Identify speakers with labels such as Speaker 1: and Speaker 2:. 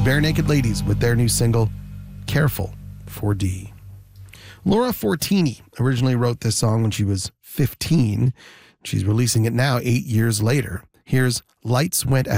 Speaker 1: Barenaked Ladies with their new single, Careful for D. Laura Fortini originally wrote this song when she was 15. She's releasing it now 8 years later. Here's Lights Went Out.